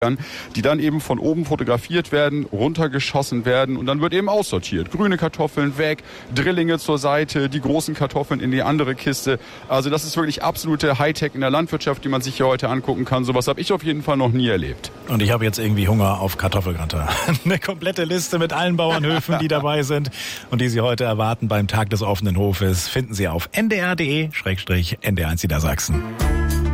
die dann eben von oben fotografiert werden, runtergeschossen werden und dann wird eben aussortiert. Grüne Kartoffeln weg, Drillinge zur Seite, die großen Kartoffeln in die andere Kiste. Also das ist wirklich absolute Hightech in der Landwirtschaft, die man sich hier heute angucken kann. Sowas habe ich auf jeden Fall noch nie erlebt. Und ich habe jetzt irgendwie Hunger auf Kartoffelgratin. Eine komplette Liste mit allen Bauernhöfen, die dabei sind und die Sie heute erwarten beim Tag des offenen Hofes, finden Sie auf ndr.de/NDR1 Niedersachsen.